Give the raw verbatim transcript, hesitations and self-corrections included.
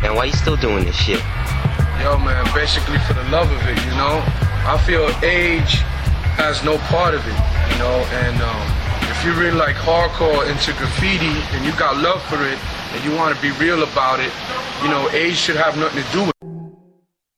man? Why you still doing this shit? Yo, man, basically for the love of it, you know? I feel age has no part of it, you know? And um, if you're really like hardcore into graffiti and you got love for it and you want to be real about it, you know, age should have nothing to do with it.